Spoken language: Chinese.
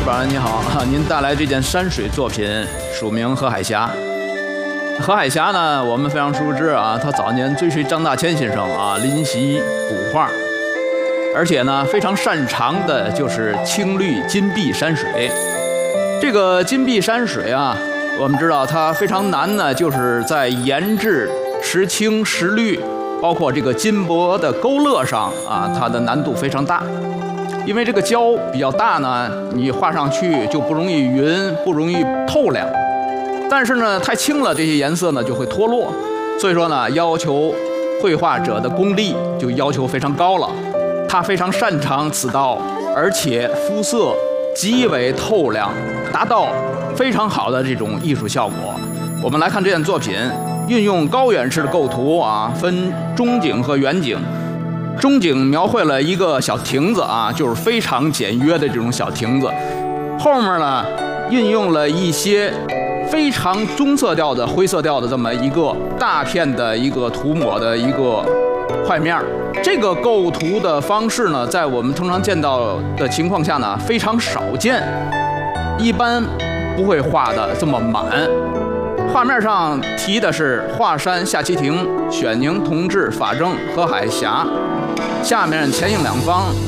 宝你好，您带来这件山水作品署名何海霞。何海霞呢，我们非常熟知啊，他早年追随张大千先生啊，临习古画，而且呢非常擅长的就是青绿金碧山水。这个金碧山水啊，我们知道它非常难呢，就是在研制石青石绿，包括这个金箔的勾勒上啊，它的难度非常大。因为这个胶比较大呢，你画上去就不容易匀，不容易透亮。但是呢，太轻了，这些颜色呢就会脱落。所以说呢，要求绘画者的功力就要求非常高了。他非常擅长此道，而且肤色极为透亮，达到非常好的这种艺术效果。我们来看这件作品，运用高远式的构图啊，分中景和远景。中景描绘了一个小亭子啊，就是非常简约的这种小亭子。后面呢，运用了一些非常棕色调的灰色调的这么一个大片的一个涂抹的一个画面。这个构图的方式呢，在我们通常见到的情况下呢，非常少见，一般不会画的这么满。画面上题的是华山下棋亭、选宁同治、法正、何海霞，下面前应两方